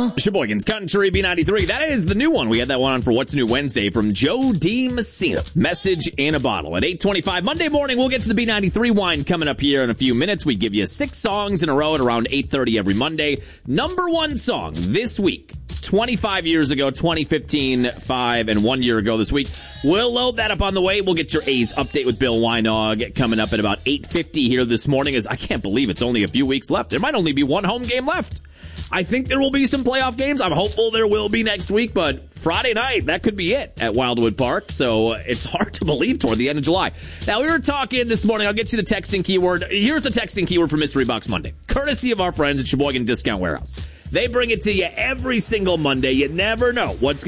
Sheboygan's Country B93. That is the new one. We had that one on for What's New Wednesday from Joe D. Messina. Message in a Bottle. At 8:25 Monday morning, we'll get to the B93 wine coming up here in a few minutes. We give you 6 songs in a row at around 8:30 every Monday. Number 1 song this week, 25 years ago, 2015, 5, and 1 year ago this week. We'll load that up on the way. We'll get your A's update with Bill Weinog coming up at about 8:50 here this morning. As I can't believe it's only a few weeks left. There might only be one home game left. I think there will be some playoff games. I'm hopeful there will be next week, but Friday night, that could be it at Wildwood Park. So it's hard to believe toward the end of July. Now, we were talking this morning. I'll get you the texting keyword. Here's the texting keyword for Mystery Box Monday, courtesy of our friends at Sheboygan Discount Warehouse. They bring it to you every single Monday. You never know what's